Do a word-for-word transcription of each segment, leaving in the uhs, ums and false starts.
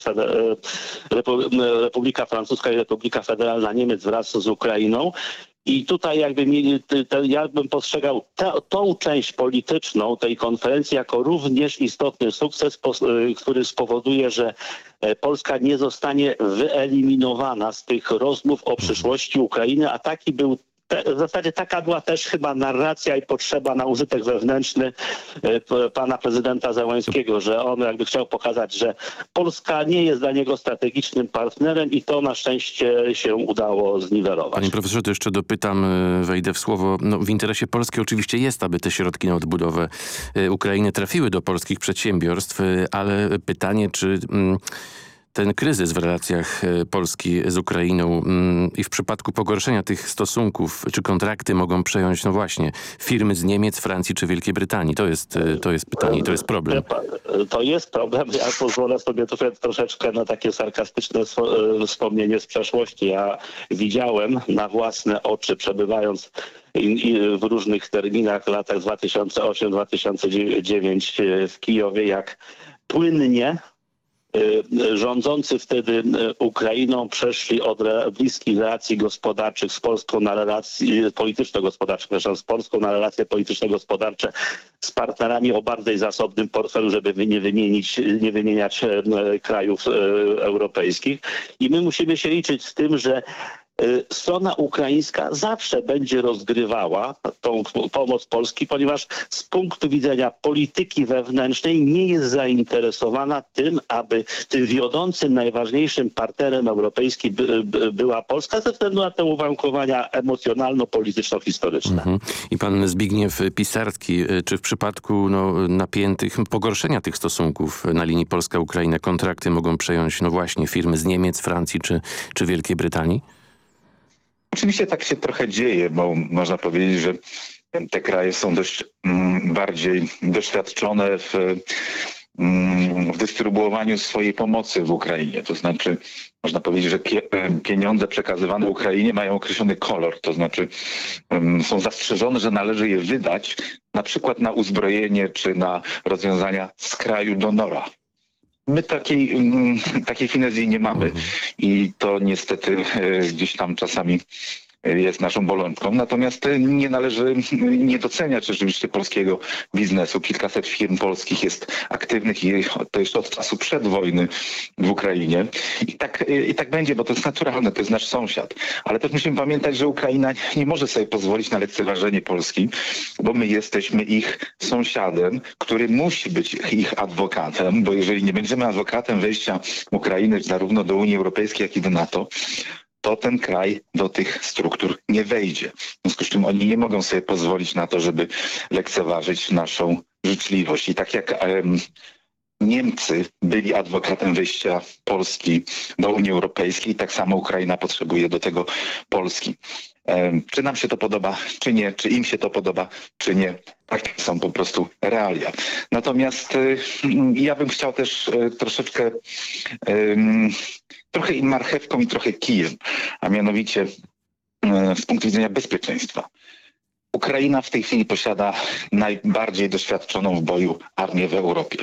Republika Francuska i Republika Federalna Niemiec wraz z Ukrainą. I tutaj jakby mi, te, ja bym postrzegał te, tą część polityczną tej konferencji jako również istotny sukces, po, który spowoduje, że Polska nie zostanie wyeliminowana z tych rozmów o przyszłości Ukrainy, a taki był w zasadzie taka była też chyba narracja i potrzeba na użytek wewnętrzny pana prezydenta Zełenskiego, że on jakby chciał pokazać, że Polska nie jest dla niego strategicznym partnerem i to na szczęście się udało zniwelować. Panie profesorze, to jeszcze dopytam, wejdę w słowo. No, w interesie Polski oczywiście jest, aby te środki na odbudowę Ukrainy trafiły do polskich przedsiębiorstw, ale pytanie, czy ten kryzys w relacjach Polski z Ukrainą i w przypadku pogorszenia tych stosunków, czy kontrakty mogą przejąć, no właśnie, firmy z Niemiec, Francji czy Wielkiej Brytanii? To jest, to jest pytanie i to jest problem. To jest problem. Ja pozwolę sobie tu troszeczkę na takie sarkastyczne wspomnienie z przeszłości. Ja widziałem na własne oczy, przebywając w różnych terminach w latach dwa tysiące ósmym do dwa tysiące dziewiątego w Kijowie, jak płynnie rządzący wtedy Ukrainą przeszli od bliskich relacji gospodarczych z Polską na relacje polityczno-gospodarcze, przepraszam, z Polską na relacje polityczno-gospodarcze z partnerami o bardziej zasobnym portfelu, żeby nie wymienić, nie wymieniać krajów europejskich. I my musimy się liczyć z tym, że strona ukraińska zawsze będzie rozgrywała tą pomoc Polski, ponieważ z punktu widzenia polityki wewnętrznej nie jest zainteresowana tym, aby tym wiodącym, najważniejszym partnerem europejskim by, by, była Polska ze względu na te uwarunkowania emocjonalno-polityczno-historyczne. Mhm. I pan Zbigniew Pisarski, czy w przypadku no, napiętych, pogorszenia tych stosunków na linii Polska-Ukraina kontrakty mogą przejąć no właśnie firmy z Niemiec, Francji czy, czy Wielkiej Brytanii? Oczywiście tak się trochę dzieje, bo można powiedzieć, że te kraje są dość mm, bardziej doświadczone w, mm, w dystrybuowaniu swojej pomocy w Ukrainie. To znaczy, można powiedzieć, że pieniądze przekazywane Ukrainie mają określony kolor. To znaczy um, są zastrzeżone, że należy je wydać na przykład na uzbrojenie czy na rozwiązania z kraju donora. My takiej, takiej finezji nie mamy i to niestety gdzieś tam czasami jest naszą bolączką. Natomiast nie należy nie doceniać rzeczywiście polskiego biznesu. Kilkaset firm polskich jest aktywnych i to jeszcze od czasu przed wojny w Ukrainie. I tak, i tak będzie, bo to jest naturalne, to jest nasz sąsiad. Ale też musimy pamiętać, że Ukraina nie może sobie pozwolić na lekceważenie Polski, bo my jesteśmy ich sąsiadem, który musi być ich adwokatem, bo jeżeli nie będziemy adwokatem wejścia Ukrainy zarówno do Unii Europejskiej, jak i do NATO, to ten kraj do tych struktur nie wejdzie. W związku z czym oni nie mogą sobie pozwolić na to, żeby lekceważyć naszą życzliwość. I tak jak um, Niemcy byli adwokatem wejścia Polski do Unii Europejskiej, tak samo Ukraina potrzebuje do tego Polski. Um, czy nam się to podoba, czy nie, czy im się to podoba, czy nie. Takie są po prostu realia. Natomiast y, ja bym chciał też y, troszeczkę y, trochę i marchewką i trochę kijem, a mianowicie y, z punktu widzenia bezpieczeństwa. Ukraina w tej chwili posiada najbardziej doświadczoną w boju armię w Europie.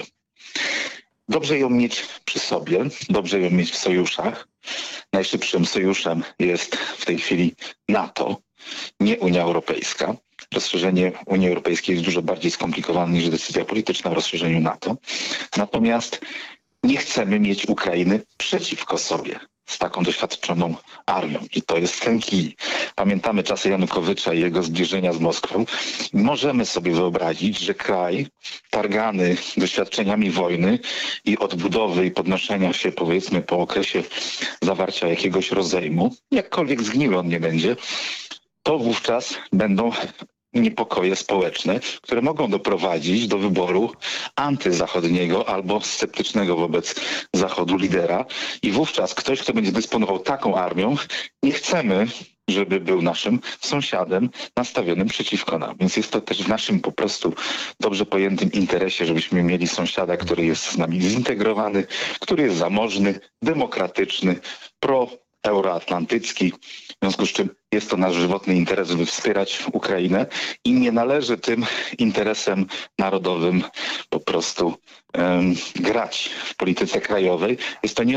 Dobrze ją mieć przy sobie, dobrze ją mieć w sojuszach. Najszybszym sojuszem jest w tej chwili NATO, nie Unia Europejska. Rozszerzenie Unii Europejskiej jest dużo bardziej skomplikowane niż decyzja polityczna o rozszerzeniu NATO. Natomiast nie chcemy mieć Ukrainy przeciwko sobie z taką doświadczoną armią. I to jest ten kij. Pamiętamy czasy Janukowycza i jego zbliżenia z Moskwą. Możemy sobie wyobrazić, że kraj targany doświadczeniami wojny i odbudowy i podnoszenia się, powiedzmy, po okresie zawarcia jakiegoś rozejmu, jakkolwiek zgniły on nie będzie, to wówczas będą niepokoje społeczne, które mogą doprowadzić do wyboru antyzachodniego albo sceptycznego wobec Zachodu lidera. I wówczas ktoś, kto będzie dysponował taką armią, nie chcemy, żeby był naszym sąsiadem nastawionym przeciwko nam. Więc jest to też w naszym po prostu dobrze pojętym interesie, żebyśmy mieli sąsiada, który jest z nami zintegrowany, który jest zamożny, demokratyczny, pro euroatlantycki, w związku z czym jest to nasz żywotny interes, żeby wspierać Ukrainę i nie należy tym interesem narodowym po prostu um, grać w polityce krajowej. Jest to nie